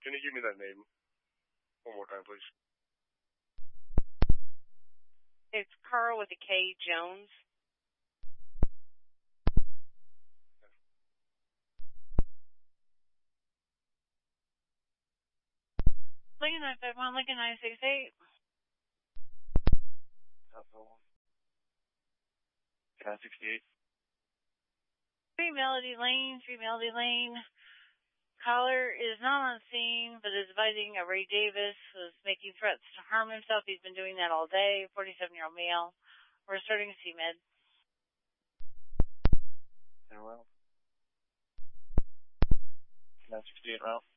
Can you give me that name one more time, please? It's Carl with a K, Jones. Lincoln 951, Lincoln 968. Cat 68. 3 Melody Lane. Caller is not on scene, but is advising Ray Davis was making threats to harm himself. He's been doing that all day. 47-year-old male. We're starting CMed. Very well. Cat 68 route.